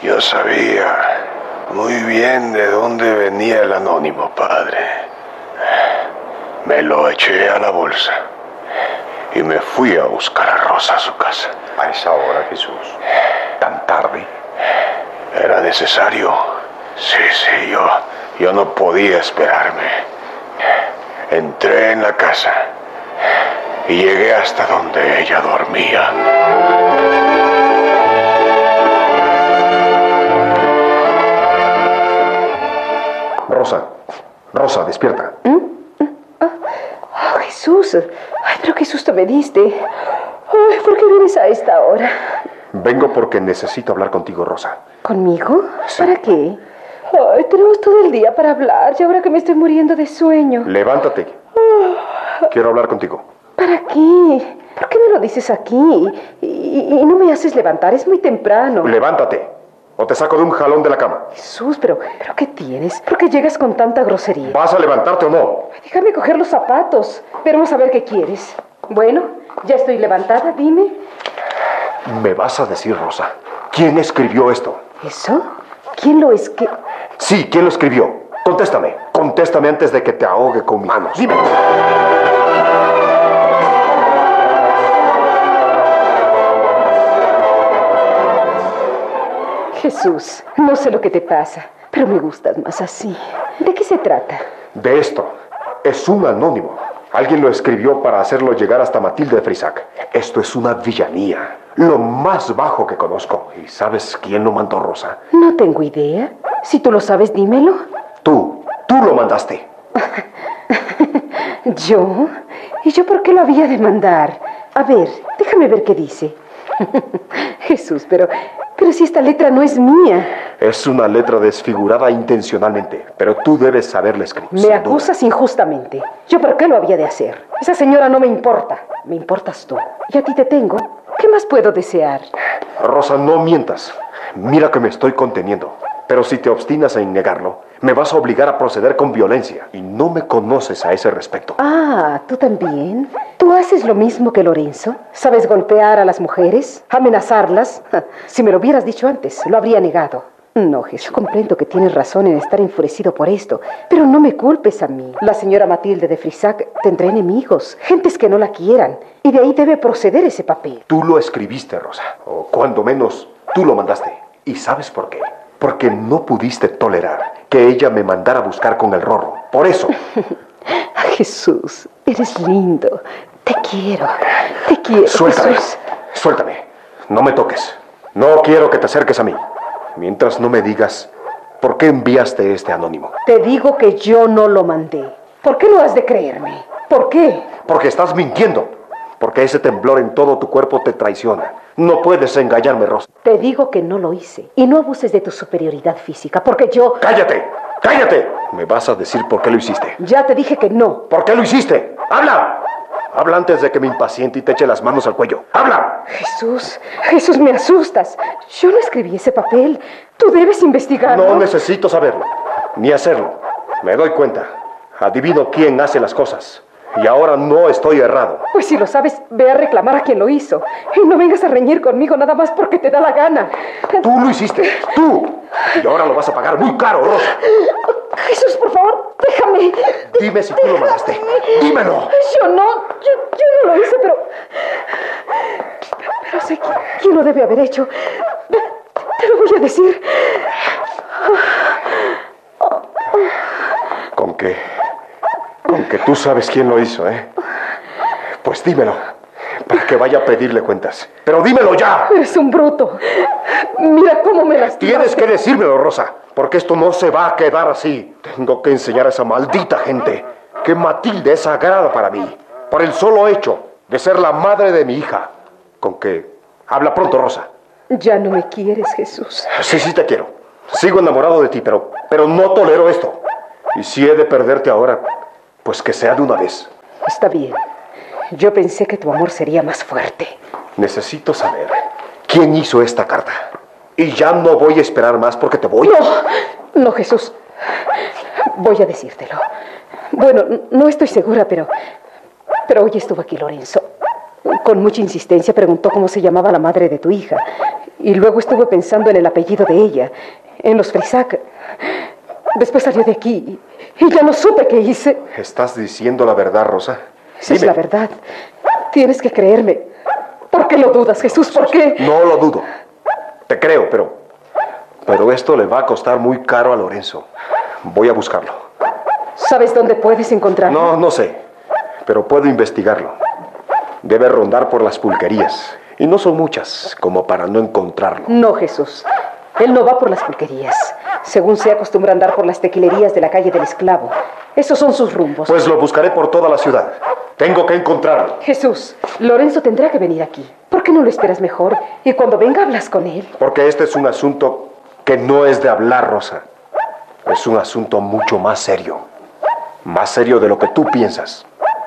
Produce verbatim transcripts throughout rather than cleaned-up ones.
Yo sabía muy bien de dónde venía el anónimo, padre. Me lo eché a la bolsa y me fui a buscar a Rosa a su casa. ¿A esa hora, Jesús? ¿Tan tarde? Era necesario. Sí, sí, yo, yo no podía esperarme. Entré en la casa y llegué hasta donde ella dormía. Rosa, Rosa, despierta. ¿Mm? Oh, oh, Jesús, ay, pero qué susto me diste. Ay, ¿por qué vienes a esta hora? Vengo porque necesito hablar contigo, Rosa. ¿Conmigo? Sí. ¿Para qué? Ay, tenemos todo el día para hablar, y ahora que me estoy muriendo de sueño. Levántate. Quiero hablar contigo. ¿Para qué? ¿Por qué me lo dices aquí? Y, y, y no me haces levantar, es muy temprano. Levántate, o te saco de un jalón de la cama. Jesús, pero, ¿pero qué tienes? ¿Por qué llegas con tanta grosería? ¿Vas a levantarte o no? Déjame coger los zapatos. Veremos a ver qué quieres. Bueno, ya estoy levantada, dime. ¿Me vas a decir, Rosa, quién escribió esto? ¿Eso? ¿Quién lo es que...? Sí, ¿quién lo escribió? Contéstame, contéstame antes de que te ahogue con mis manos. Dime. Jesús, no sé lo que te pasa, pero me gustas más así. ¿De qué se trata? De esto. Es un anónimo. Alguien lo escribió para hacerlo llegar hasta Matilde de Frisac. Esto es una villanía. Lo más bajo que conozco. ¿Y sabes quién lo mandó, Rosa? No tengo idea. Si tú lo sabes, dímelo. Tú. Tú lo mandaste. ¿Yo? ¿Y yo por qué lo había de mandar? A ver, déjame ver qué dice. Jesús, pero... Pero si esta letra no es mía. Es una letra desfigurada intencionalmente, pero tú debes saberla escribir. Me acusas injustamente. ¿Yo por qué lo había de hacer? Esa señora no me importa. Me importas tú. Y a ti te tengo. ¿Qué más puedo desear? Rosa, no mientas. Mira que me estoy conteniendo. Pero si te obstinas en negarlo, me vas a obligar a proceder con violencia. Y no me conoces a ese respecto. Ah, ¿tú también? ¿Tú haces lo mismo que Lorenzo? ¿Sabes golpear a las mujeres? ¿Amenazarlas? Si me lo hubieras dicho antes, lo habría negado. No, Jesús, yo comprendo que tienes razón en estar enfurecido por esto, pero no me culpes a mí. La señora Matilde de Frisac tendrá enemigos, gentes que no la quieran, y de ahí debe proceder ese papel. Tú lo escribiste, Rosa, o cuando menos, tú lo mandaste. ¿Y sabes por qué? Porque no pudiste tolerar que ella me mandara a buscar con el Rorro. Por eso. Jesús, eres lindo. Te quiero, te quiero, Suéltame, Jesús. Suéltame. No me toques. No quiero que te acerques a mí. Mientras no me digas por qué enviaste este anónimo. Te digo que yo no lo mandé. ¿Por qué no has de creerme? ¿Por qué? Porque estás mintiendo. Porque ese temblor en todo tu cuerpo te traiciona. No puedes engañarme, Rosa. Te digo que no lo hice. Y no abuses de tu superioridad física, porque yo... ¡Cállate! ¡Cállate! Me vas a decir por qué lo hiciste. Ya te dije que no. ¿Por qué lo hiciste? ¡Habla! Habla antes de que me impaciente y te eche las manos al cuello. ¡Habla! Jesús, Jesús, me asustas. Yo no escribí ese papel. Tú debes investigarlo. No necesito saberlo, ni hacerlo. Me doy cuenta. Adivino quién hace las cosas. Y ahora no estoy errado. Pues si lo sabes, ve a reclamar a quien lo hizo. Y no vengas a reñir conmigo nada más porque te da la gana. Tú lo hiciste, tú. Y ahora lo vas a pagar muy caro, Rosa. Jesús, por favor, déjame. Dime si tú lo mandaste. Dímelo. Yo no, yo, yo no lo hice, pero... Pero sé quién, quién lo debe haber hecho. Te lo voy a decir. ¿Con qué? Con que tú sabes quién lo hizo, ¿eh? Pues dímelo, para que vaya a pedirle cuentas. ¡Pero dímelo ya! Eres un bruto. Mira cómo me lastimaste. Tienes que decírmelo, Rosa, porque esto no se va a quedar así. Tengo que enseñar a esa maldita gente que Matilde es sagrada para mí, por el solo hecho de ser la madre de mi hija. Con que... Habla pronto, Rosa. Ya no me quieres, Jesús. Sí, sí te quiero. Sigo enamorado de ti, pero, pero no tolero esto. Y si he de perderte ahora... Pues que sea de una vez. Está bien. Yo pensé que tu amor sería más fuerte. Necesito saber quién hizo esta carta. Y ya no voy a esperar más porque te voy... No, no, Jesús. Voy a decírtelo. Bueno, no estoy segura, pero... Pero hoy estuvo aquí Lorenzo. Con mucha insistencia preguntó cómo se llamaba la madre de tu hija. Y luego estuve pensando en el apellido de ella, en los Frisac. Después salió de aquí y ya no supe qué hice. ¿Estás diciendo la verdad, Rosa? Esa es la verdad. Tienes que creerme. ¿Por qué lo dudas, Jesús? ¿Por qué? No lo dudo. Te creo, pero... Pero esto le va a costar muy caro a Lorenzo. Voy a buscarlo. ¿Sabes dónde puedes encontrarlo? No, no sé. Pero puedo investigarlo. Debe rondar por las pulquerías. Y no son muchas, como para no encontrarlo. No, Jesús. Él no va por las pulquerías. Según se acostumbra andar por las tequilerías de la calle del Esclavo. Esos son sus rumbos. Pues lo buscaré por toda la ciudad. Tengo que encontrarlo. Jesús, Lorenzo tendrá que venir aquí. ¿Por qué no lo esperas mejor? Y cuando venga hablas con él. Porque este es un asunto que no es de hablar, Rosa. Es un asunto mucho más serio. Más serio de lo que tú piensas.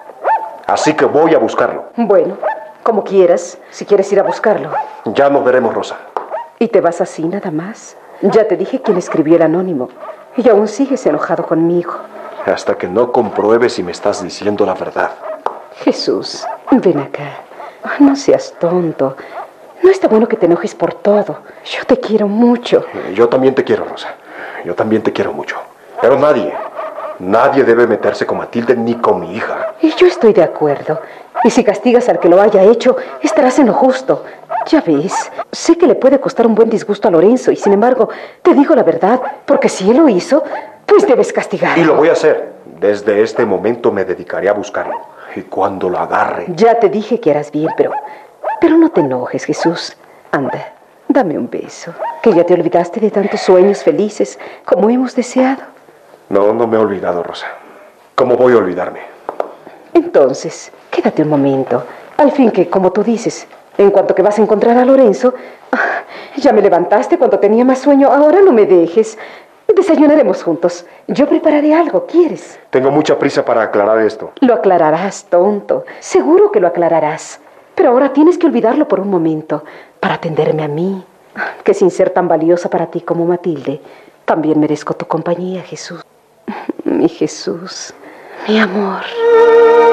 Así que voy a buscarlo. Bueno, como quieras, si quieres ir a buscarlo. Ya nos veremos, Rosa. ¿Y te vas así nada más? Ya te dije quién escribió el anónimo. Y aún sigues enojado conmigo. Hasta que no compruebes si me estás diciendo la verdad. Jesús, ven acá. No seas tonto. No está bueno que te enojes por todo. Yo te quiero mucho. Yo también te quiero, Rosa. Yo también te quiero mucho. Pero nadie, nadie debe meterse con Matilde ni con mi hija. Y yo estoy de acuerdo. Y si castigas al que lo haya hecho, estarás en lo justo. Ya ves, sé que le puede costar un buen disgusto a Lorenzo y sin embargo, te digo la verdad, porque si él lo hizo, pues debes castigarlo. Y lo voy a hacer. Desde este momento me dedicaré a buscarlo. Y cuando lo agarre... Ya te dije que harás bien, pero... Pero no te enojes, Jesús. Anda, dame un beso. Que ya te olvidaste de tantos sueños felices como hemos deseado. No, no me he olvidado, Rosa. ¿Cómo voy a olvidarme? Entonces, quédate un momento. Al fin que, como tú dices, en cuanto que vas a encontrar a Lorenzo... Ya me levantaste cuando tenía más sueño. Ahora no me dejes. Desayunaremos juntos. Yo prepararé algo, ¿quieres? Tengo mucha prisa para aclarar esto. Lo aclararás, tonto. Seguro que lo aclararás. Pero ahora tienes que olvidarlo por un momento para atenderme a mí, que sin ser tan valiosa para ti como Matilde, también merezco tu compañía, Jesús. Mi Jesús, mi amor.